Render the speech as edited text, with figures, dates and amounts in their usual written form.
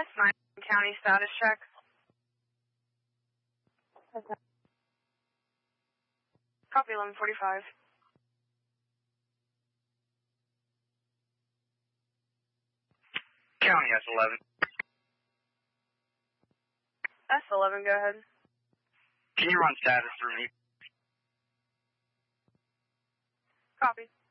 S9 County status check. Okay. Copy 1145. County S11. S11, go ahead. Can you run status through me? Copy.